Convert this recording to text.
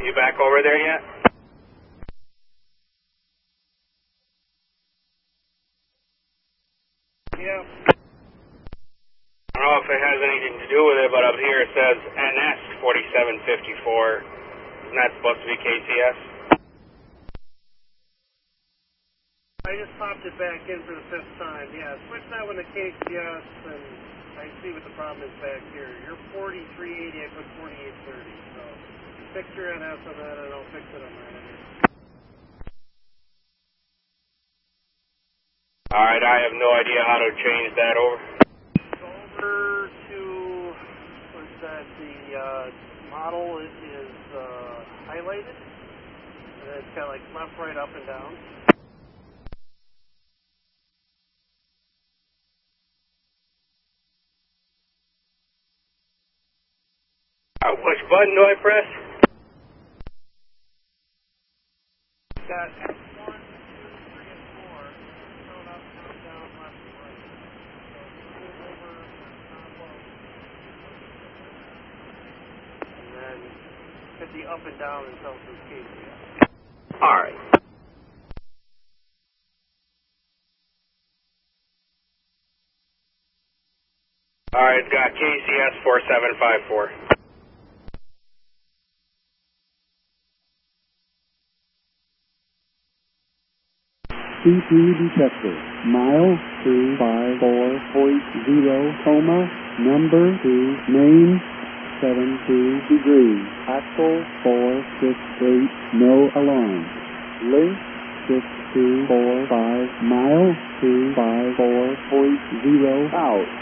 You back over there yet? Yeah. I don't know if it has anything to do with it, but up here it says NS 4754. Isn't that supposed to be KCS? I just popped it back in for the 5th time. Yeah, switch that one to KCS, and I see what the problem is back here. You're 4380, I put 4830. So fix your NS on that, and I'll fix it on mine. Alright, I have no idea how to change that over. Go over to, what's that, the model is highlighted, and then it's got like left, right, up, and down. Which button do I press? Got X1, 2, 3, and 4. Down, up, down, down, left, and right. So move over, low. And then hit the up and down until it says KCS. Alright. Alright, it's got KCS 4754. CP detector, mile 254.0, coma, number 2, main, 72 degrees, axle 468, no alarm, length 6245, mile 254.0 out.